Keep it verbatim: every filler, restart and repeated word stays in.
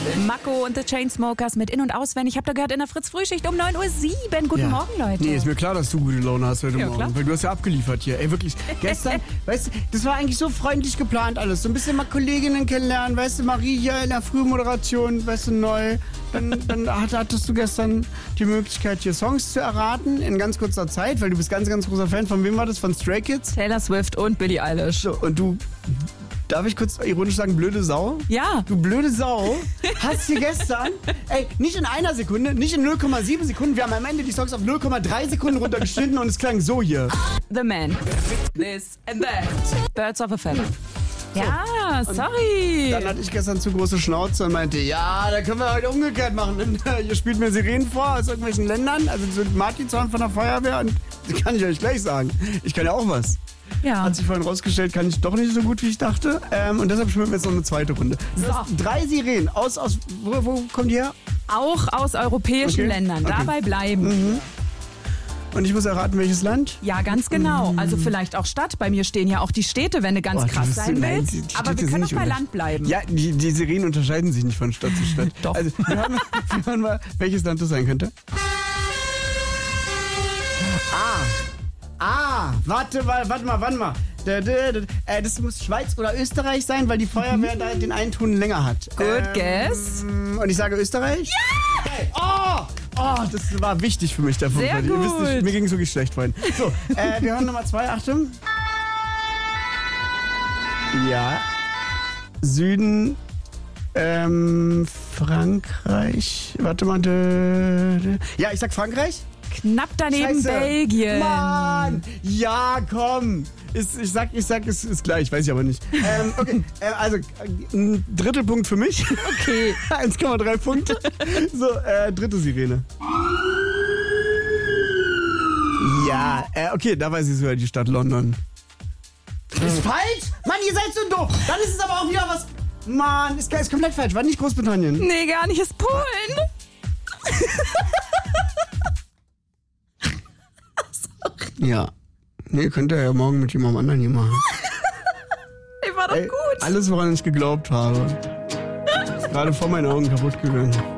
Mako und The Chainsmokers mit In- und Auswendig. Ich habe da gehört in der Fritz-Frühschicht um neun Uhr sieben. Guten Ja. Morgen, Leute. Nee, ist mir klar, dass du gute Laune hast heute Ja, Morgen. klar. Weil du hast ja abgeliefert hier. Ey, wirklich, gestern, weißt du, das war eigentlich so freundlich geplant alles. So ein bisschen mal Kolleginnen kennenlernen, weißt du, Marie hier in der Frühmoderation, weißt du, neu. Dann, dann hat- hattest du gestern die Möglichkeit, hier Songs zu erraten in ganz kurzer Zeit, weil du bist ganz, ganz großer Fan. Von wem war das? Von Stray Kids? Taylor Swift und Billie Eilish. So, und du, darf ich kurz ironisch sagen, blöde Sau? Ja. Du blöde Sau, hast hier gestern, ey, nicht in einer Sekunde, nicht in null Komma sieben Sekunden, wir haben am Ende die Songs auf null Komma drei Sekunden runtergeschnitten und es klang so hier. The Man. This and that. Birds of a Feather. Ja, sorry. Dann hatte ich gestern zu große Schnauze und meinte, ja, da können wir heute umgekehrt machen. Und, äh, ihr spielt mir Sirenen vor aus irgendwelchen Ländern, also so Martinshorn von der Feuerwehr und das kann ich euch gleich sagen. Ich kann ja auch was. Ja. Hat sich vorhin rausgestellt, kann ich doch nicht so gut, wie ich dachte. Ähm, und deshalb spielen wir jetzt noch eine zweite Runde. Das So. heißt, drei Sirenen aus, aus wo, wo kommen die her? Auch aus europäischen Okay. Ländern. Okay. Dabei bleiben. Und ich muss erraten, welches Land? Ja, ganz genau. Also vielleicht auch Stadt. Bei mir stehen ja auch die Städte, wenn du ganz Oh, krass das ist- sein nein, willst. die- die Aber Städte wir sind können nicht auch bei unter- Land bleiben. Ja, die, die Sirenen unterscheiden sich nicht von Stadt zu Stadt. Doch. Also, wir hören, mal, wir hören mal, welches Land das sein könnte. Ah. Ah. Warte mal, warte mal, warte mal. Da, da, da. Äh, das muss Schweiz oder Österreich sein, weil die Feuerwehr da den einen Ton länger hat. Good guess. Und ich sage Österreich? Ja! Hey. Oh! Oh, das war wichtig für mich, der Punkt. Sehr Ihr wisst nicht, gut. mir ging es wirklich schlecht vorhin. So, äh, wir hören Nummer zwei, Achtung. Ja. Süden, ähm, Frankreich. Warte mal. Dö, dö. Ja, ich sag Frankreich. Knapp daneben Scheiße. Belgien. Mann! Ja, komm! Ist, ich sag, ich sag, es ist gleich, weiß ich aber nicht. Ähm, okay, äh, also äh, ein Drittelpunkt für mich. Okay. eins Komma drei Punkte. So, äh, dritte Sirene. Ja, äh, okay, da weiß ich sogar die Stadt London. Ist falsch? Mann, ihr seid so doof. Dann ist es aber auch wieder was... Mann, ist, ist komplett falsch. War nicht Großbritannien. Nee, gar nicht. Ist Polen. Ja. Nee, könnt ihr ja morgen mit jemandem anderen hier machen. Ey, war doch Ey, gut. alles, woran ich geglaubt habe, ist gerade vor meinen Augen kaputt gegangen.